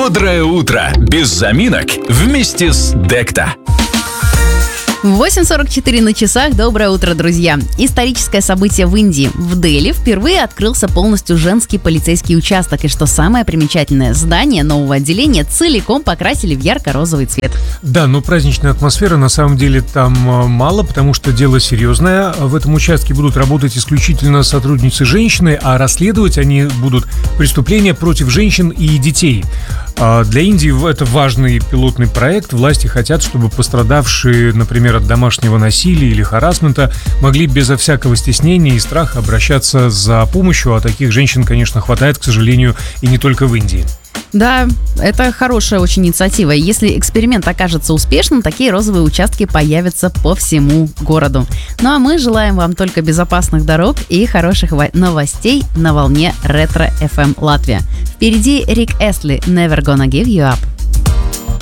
Бодрое утро без заминок вместе с Декта. 8:44 на часах. Доброе утро, друзья. Историческое событие в Индии. В Дели впервые открылся полностью женский полицейский участок. И что самое примечательное, здание нового отделения целиком покрасили в ярко-розовый цвет. Да, но праздничной атмосферы на самом деле там мало, потому что дело серьезное. В этом участке будут работать исключительно сотрудницы женщины, а расследовать они будут преступления против женщин и детей. Для Индии это важный пилотный проект. Власти хотят, чтобы пострадавшие, например, от домашнего насилия или харассмента, могли безо всякого стеснения и страха обращаться за помощью. А таких женщин, конечно, хватает, к сожалению, и не только в Индии. Да, это хорошая очень инициатива. Если эксперимент окажется успешным, такие розовые участки появятся по всему городу. Ну а мы желаем вам только безопасных дорог и хороших новостей на волне Ретро FM Латвия. Впереди Рик Эстли «Never Gonna Give You Up».